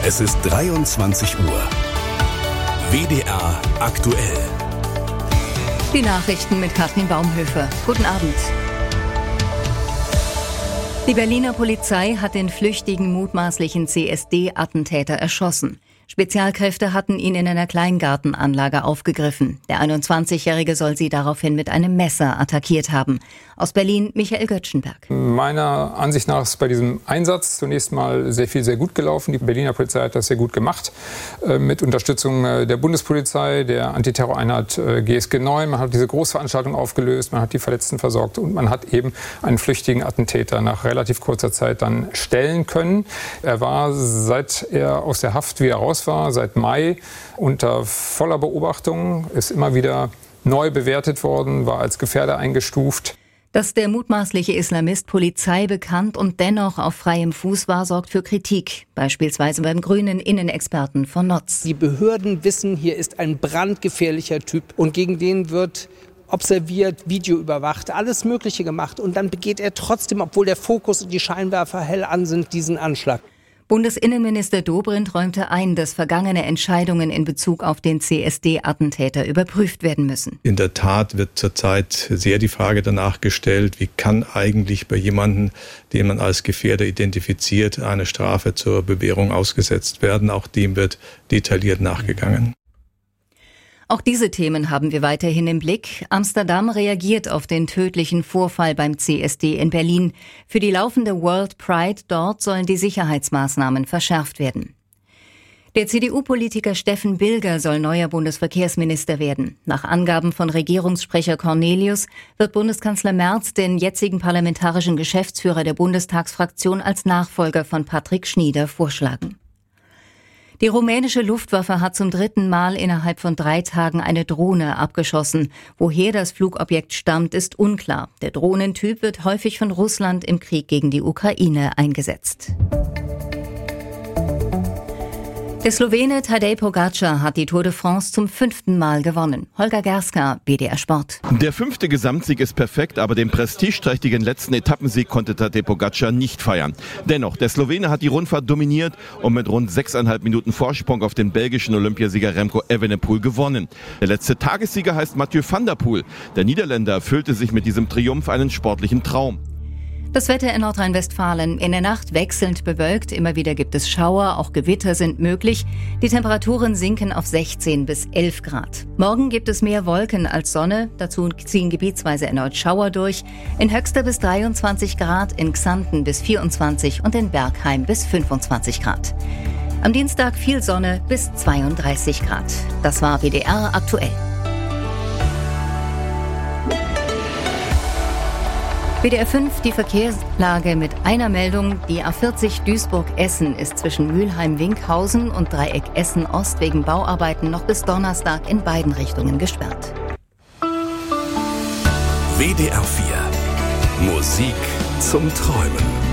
Es ist 23 Uhr. WDR aktuell. Die Nachrichten mit Katrin Baumhöfer. Guten Abend. Die Berliner Polizei hat den flüchtigen mutmaßlichen CSD-Attentäter erschossen. Spezialkräfte hatten ihn in einer Kleingartenanlage aufgegriffen. Der 21-Jährige soll sie daraufhin mit einem Messer attackiert haben. Aus Berlin Michael Göttschenberg. Meiner Ansicht nach ist bei diesem Einsatz zunächst mal sehr gut gelaufen. Die Berliner Polizei hat das sehr gut gemacht. Mit Unterstützung der Bundespolizei, der Antiterroreinheit GSG 9. Man hat diese Großveranstaltung aufgelöst, man hat die Verletzten versorgt und man hat eben einen flüchtigen Attentäter nach relativ kurzer Zeit dann stellen können. Er war, seit er aus der Haft wieder raus war, seit Mai unter voller Beobachtung, ist immer wieder neu bewertet worden, war als Gefährder eingestuft. Dass der mutmaßliche Islamist Polizei bekannt und dennoch auf freiem Fuß war, sorgt für Kritik. Beispielsweise beim grünen Innenexperten von Notz. Die Behörden wissen, hier ist ein brandgefährlicher Typ und gegen den wird observiert, Video überwacht, alles Mögliche gemacht. Und dann begeht er trotzdem, obwohl der Fokus und die Scheinwerfer hell an sind, diesen Anschlag. Bundesinnenminister Dobrindt räumte ein, dass vergangene Entscheidungen in Bezug auf den CSD-Attentäter überprüft werden müssen. In der Tat wird zurzeit sehr die Frage danach gestellt, wie kann eigentlich bei jemandem, den man als Gefährder identifiziert, eine Strafe zur Bewährung ausgesetzt werden. Auch dem wird detailliert nachgegangen. Auch diese Themen haben wir weiterhin im Blick. Amsterdam reagiert auf den tödlichen Vorfall beim CSD in Berlin. Für die laufende World Pride dort sollen die Sicherheitsmaßnahmen verschärft werden. Der CDU-Politiker Steffen Bilger soll neuer Bundesverkehrsminister werden. Nach Angaben von Regierungssprecher Cornelius wird Bundeskanzler Merz den jetzigen parlamentarischen Geschäftsführer der Bundestagsfraktion als Nachfolger von Patrick Schnieder vorschlagen. Die rumänische Luftwaffe hat zum 3. Mal innerhalb von 3 Tagen eine Drohne abgeschossen. Woher das Flugobjekt stammt, ist unklar. Der Drohnentyp wird häufig von Russland im Krieg gegen die Ukraine eingesetzt. Der Slowene Tadej Pogačar hat die Tour de France zum 5. Mal gewonnen. Holger Gerska, BDR Sport. Der 5. Gesamtsieg ist perfekt, aber den prestigeträchtigen letzten Etappensieg konnte Tadej Pogačar nicht feiern. Dennoch, der Slowene hat die Rundfahrt dominiert und mit rund 6,5 Minuten Vorsprung auf den belgischen Olympiasieger Remco Evenepoel gewonnen. Der letzte Tagessieger heißt Mathieu van der Poel. Der Niederländer erfüllte sich mit diesem Triumph einen sportlichen Traum. Das Wetter in Nordrhein-Westfalen. In der Nacht wechselnd bewölkt. Immer wieder gibt es Schauer, auch Gewitter sind möglich. Die Temperaturen sinken auf 16 bis 11 Grad. Morgen gibt es mehr Wolken als Sonne. Dazu ziehen gebietsweise erneut Schauer durch. In Höxter bis 23 Grad, in Xanten bis 24 und in Bergheim bis 25 Grad. Am Dienstag viel Sonne bis 32 Grad. Das war WDR aktuell. WDR 5, die Verkehrslage mit einer Meldung. Die A40 Duisburg-Essen ist zwischen Mülheim-Winkhausen und Dreieck Essen-Ost wegen Bauarbeiten noch bis Donnerstag in beiden Richtungen gesperrt. WDR 4. Musik zum Träumen.